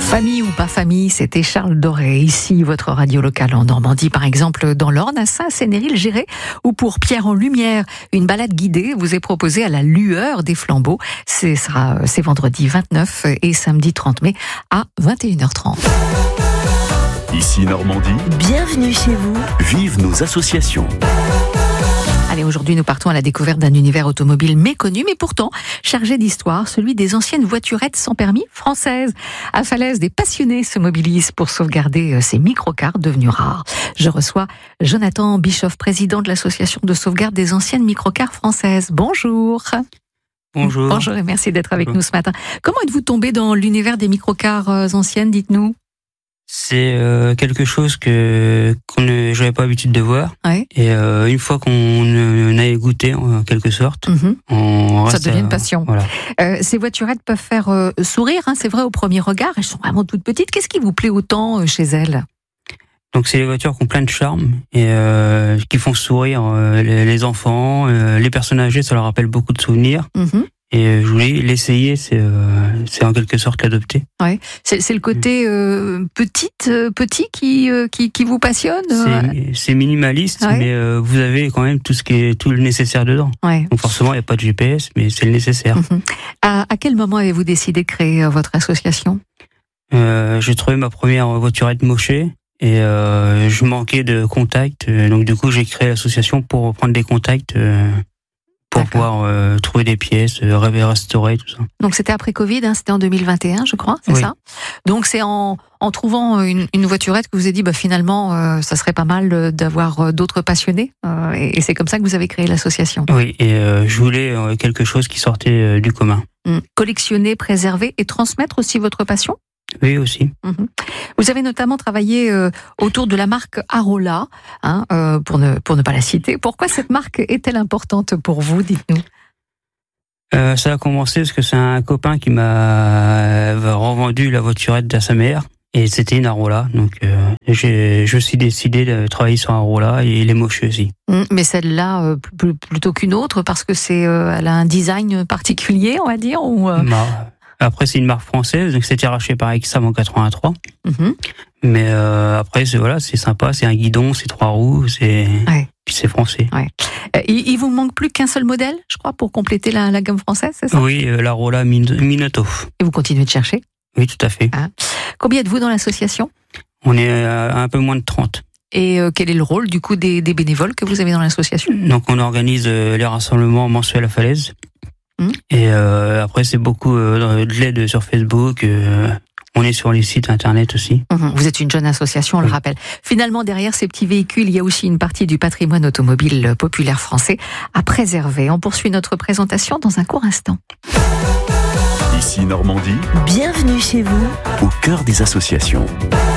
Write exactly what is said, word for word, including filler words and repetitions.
Famille ou pas famille, c'était Charles Doré. Ici, votre radio locale en Normandie, par exemple, dans l'Orne, à Saint-Sénéry-le-Giré, où pour Pierre en Lumière, une balade guidée vous est proposée à la lueur des flambeaux. Ce sera, c'est vendredi vingt-neuf et samedi trente mai à vingt et une heures trente. Ici Normandie. Bienvenue chez vous. Vive nos associations. Allez, aujourd'hui, nous partons à la découverte d'un univers automobile méconnu, mais pourtant chargé d'histoire, celui des anciennes voiturettes sans permis françaises. À Falaise, des passionnés se mobilisent pour sauvegarder ces microcars devenus rares. Je reçois Jonathan Bischoff, président de l'association de sauvegarde des anciennes microcars françaises. Bonjour. Bonjour. Bonjour et merci d'être avec Bonjour. nous ce matin. Comment êtes-vous tombé dans l'univers des microcars anciennes, dites-nous? C'est euh, quelque chose que qu'on ne j'avais pas l'habitude de voir. Ouais. Et euh, une fois qu'on en a goûté en quelque sorte, Mm-hmm. on Ça reste devient à- une passion. Voilà. Euh, ces voiturettes peuvent faire euh, sourire, hein, c'est vrai au premier regard, elles sont vraiment toutes petites. Qu'est-ce qui vous plaît autant euh, chez elles? Donc c'est des voitures qui ont plein de charme et euh, qui font sourire euh, les, les enfants, euh, les personnes âgées, ça leur rappelle beaucoup de souvenirs. Mhm. Et euh, je voulais l'essayer, c'est euh, c'est en quelque sorte l'adopter. Ouais. C'est, c'est le côté euh, petite, euh, petit qui, euh, qui qui vous passionne. euh, C'est c'est minimaliste, Ouais. mais euh, vous avez quand même tout ce qui est tout le nécessaire dedans. Ouais. Donc forcément, il n'y a pas de G P S, mais c'est le nécessaire. Mhm. À, à quel moment avez-vous décidé de créer euh, votre association? Euh, j'ai trouvé ma première voiturette mochée et euh, je manquais de contacts. Euh, Donc du coup, j'ai créé l'association pour prendre des contacts euh, pour D'accord. pouvoir euh, trouver des pièces, euh, restaurer tout ça. Donc c'était après Covid, hein, c'était en deux mille vingt et un, je crois, c'est Oui. ça. Donc c'est en, en trouvant une, une voiturette que vous avez dit, bah, finalement, euh, ça serait pas mal euh, d'avoir euh, d'autres passionnés. euh, et, et c'est comme ça que vous avez créé l'association. Oui, et euh, je voulais euh, quelque chose qui sortait euh, du commun. Mm. Collectionner, préserver et transmettre aussi votre passion. Oui, aussi. Mhm. Vous avez notamment travaillé euh, autour de la marque Arola, hein, euh, pour ne pour ne pas la citer. Pourquoi cette marque est-elle importante pour vous, dites-nous? Euh, ça a commencé parce que c'est un copain qui m'a euh, revendu la voiturette à sa mère. Et c'était une Arola, donc euh, j'ai, je me suis décidé de travailler sur un Arola et les moches aussi. Mm, Mais celle-là, euh, pl- pl- plutôt qu'une autre, parce que c'est, euh, elle a un design particulier, on va dire. Ou, euh, Bah, après, c'est une marque française, donc c'était racheté par Exam en quatre-vingt-trois. mhm. Mais euh, après, c'est voilà, c'est sympa, c'est un guidon, c'est trois roues, c'est Ouais. puis c'est français. Euh, il, il vous manque plus qu'un seul modèle, je crois, pour compléter la, la gamme française, c'est ça? Oui, euh, la Rola Min- Minato. Et vous continuez de chercher. Oui, tout à fait. Combien êtes-vous dans l'association? On est euh, à un peu moins de trente. Et euh, quel est le rôle, du coup, des, des bénévoles que vous avez dans l'association? Donc on organise euh, les rassemblements mensuels à Falaise. Mhm. Et euh, après, c'est beaucoup euh, de l'aide sur Facebook. euh, on est sur les sites internet aussi. Mhm. Vous êtes une jeune association, on le Oui. rappelle. Finalement, derrière ces petits véhicules, il y a aussi une partie du patrimoine automobile populaire français à préserver. On poursuit notre présentation dans un court instant. Ici Normandie, Bienvenue chez vous. au cœur des associations.